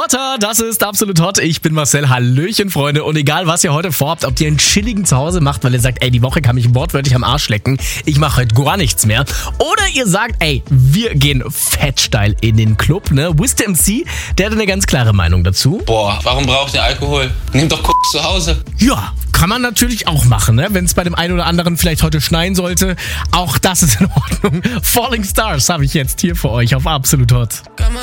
Carter, das ist Absolut Hot. Ich bin Marcel. Hallöchen, Freunde. Und egal, was ihr heute vorhabt, ob ihr einen chilligen Zuhause macht, weil ihr sagt, ey, die Woche kann mich wortwörtlich am Arsch lecken, ich mache heute gar nichts mehr. Oder ihr sagt, ey, wir gehen fettsteil in den Club, ne? Wisdom MC, der hat eine ganz klare Meinung dazu. Boah, warum braucht ihr Alkohol? Nehmt doch zu Hause. Ja, kann man natürlich auch machen, ne? Wenn es bei dem einen oder anderen vielleicht heute schneien sollte. Auch das ist in Ordnung. Falling Stars habe ich jetzt hier für euch auf Absolut Hot.